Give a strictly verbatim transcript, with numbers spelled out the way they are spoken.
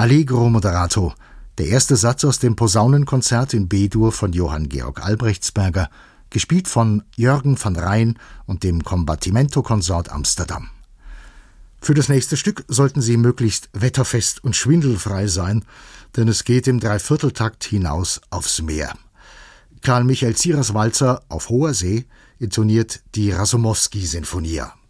Allegro moderato, der erste Satz aus dem Posaunenkonzert in B-Dur von Johann Georg Albrechtsberger, gespielt von Jürgen van Rijn und dem Combattimento Consort Amsterdam. Für das nächste Stück sollten Sie möglichst wetterfest und schwindelfrei sein, denn es geht im Dreivierteltakt hinaus aufs Meer. Karl Michael Zierers Walzer auf hoher See intoniert die Rasumowski-Sinfonia.